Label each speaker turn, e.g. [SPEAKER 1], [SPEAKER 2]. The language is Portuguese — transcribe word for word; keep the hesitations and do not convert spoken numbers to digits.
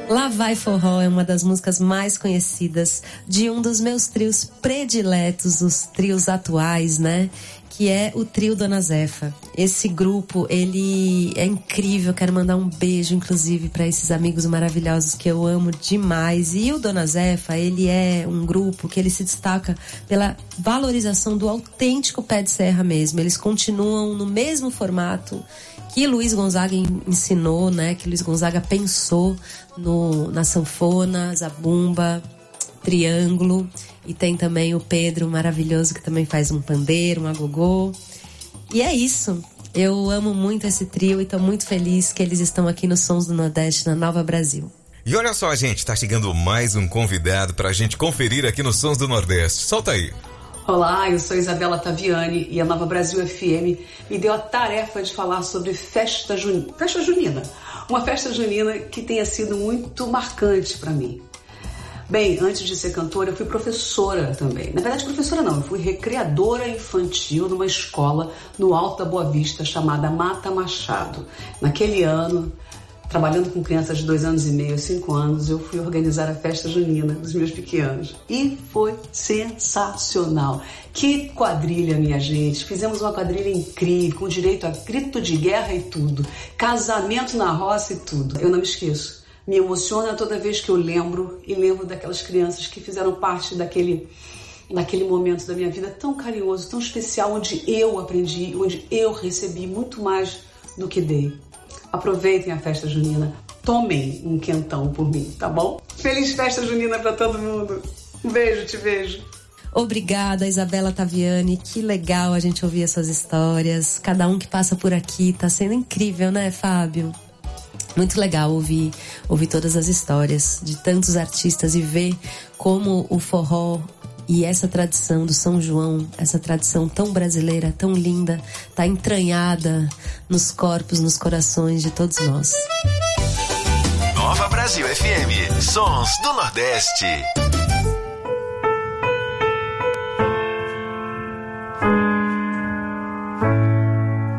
[SPEAKER 1] Lá Vai Forró é uma das músicas mais conhecidas de um dos meus trios prediletos, os trios atuais, né? Que é o trio Dona Zefa. Esse grupo, ele é incrível, quero mandar um beijo, inclusive, para esses amigos maravilhosos que eu amo demais. E o Dona Zefa, ele é um grupo que ele se destaca pela valorização do autêntico pé de serra mesmo. Eles continuam no mesmo formato que Luiz Gonzaga ensinou, né? Que Luiz Gonzaga pensou no, na sanfona, zabumba, triângulo. E tem também o Pedro maravilhoso, que também faz um pandeiro, um agogô. E é isso. Eu amo muito esse trio e tô muito feliz que eles estão aqui no Sons do Nordeste, na Nova Brasil.
[SPEAKER 2] E olha só, gente, tá chegando mais um convidado pra gente conferir aqui no Sons do Nordeste. Solta aí.
[SPEAKER 3] Olá, eu sou Isabela Taviani e a Nova Brasil F M me deu a tarefa de falar sobre festa junina. Festa junina. Uma festa junina que tenha sido muito marcante para mim. Bem, antes de ser cantora, eu fui professora também. Na verdade, professora não, eu fui recreadora infantil numa escola no Alto da Boa Vista chamada Mata Machado. Naquele ano, trabalhando com crianças de dois anos e meio, cinco anos, eu fui organizar a festa junina dos meus pequenos. E foi sensacional. Que quadrilha, minha gente. Fizemos uma quadrilha incrível, com direito a grito de guerra e tudo. Casamento na roça e tudo. Eu não me esqueço. Me emociona toda vez que eu lembro e lembro daquelas crianças que fizeram parte daquele, daquele momento da minha vida tão carinhoso, tão especial, onde eu aprendi, onde eu recebi muito mais do que dei. Aproveitem a festa junina, tomem um quentão por mim, tá bom? Feliz festa junina pra todo mundo. Um beijo, te vejo.
[SPEAKER 1] Obrigada, Isabela Taviani, que legal a gente ouvir essas histórias. Cada um que passa por aqui tá sendo incrível, né, Fábio? Muito legal ouvir, ouvir todas as histórias de tantos artistas e ver como o forró e essa tradição do São João, essa tradição tão brasileira, tão linda, tá entranhada nos corpos, nos corações de todos nós.
[SPEAKER 4] Nova Brasil F M, Sons do Nordeste.